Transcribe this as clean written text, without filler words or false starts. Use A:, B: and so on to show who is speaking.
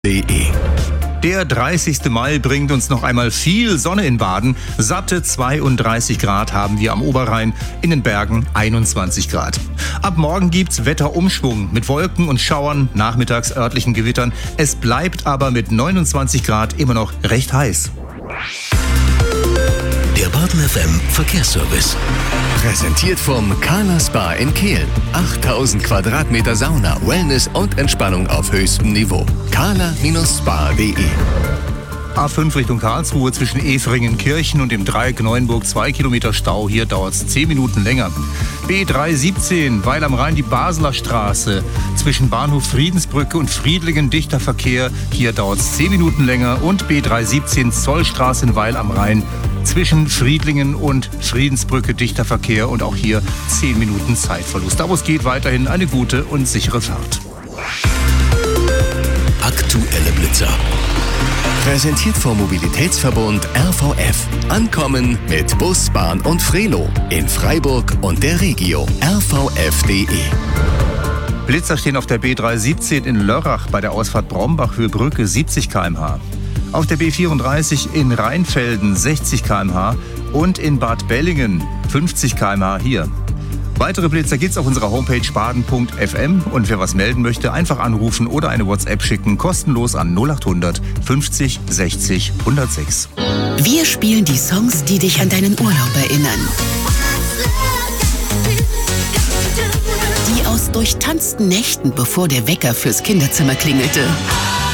A: Der 30. Mai bringt uns noch einmal viel Sonne in Baden. Satte 32 Grad haben wir am Oberrhein, in den Bergen 21 Grad. Ab morgen gibt's Wetterumschwung mit Wolken und Schauern, nachmittags örtlichen Gewittern. Es bleibt aber mit 29 Grad immer noch recht heiß.
B: Der Baden FM Verkehrsservice. Präsentiert vom Carla Spa in Kehl. 8000 Quadratmeter Sauna, Wellness und Entspannung auf höchstem Niveau. carla-spa.de.
A: A5 Richtung Karlsruhe zwischen Efringen-Kirchen und dem Dreieck Neuenburg 2 Kilometer Stau. Hier dauert es 10 Minuten länger. B317 Weil am Rhein die Basler Straße zwischen Bahnhof Friedensbrücke und Friedlingen dichter Verkehr. Hier dauert es 10 Minuten länger. Und B317 Zollstraße in Weil am Rhein zwischen Friedlingen und Friedensbrücke dichter Verkehr. Und auch hier 10 Minuten Zeitverlust. Aber es geht weiterhin eine gute und sichere Fahrt.
B: Aktuelle Blitzer. Präsentiert vom Mobilitätsverbund RVF. Ankommen mit Bus, Bahn und Frelo. In Freiburg und der Regio. rvf.de.
A: Blitzer stehen auf der B317 in Lörrach bei der Ausfahrt Brombach-Höhe Brücke 70 km/h. Auf der B34 in Rheinfelden 60 km/h und in Bad Bellingen 50 km/h hier. Weitere Blitzer gibt's auf unserer Homepage baden.fm und wer was melden möchte, einfach anrufen oder eine WhatsApp schicken, kostenlos an 0800 50 60 106.
C: Wir spielen die Songs, die dich an deinen Urlaub erinnern. Die aus durchtanzten Nächten, bevor der Wecker fürs Kinderzimmer klingelte.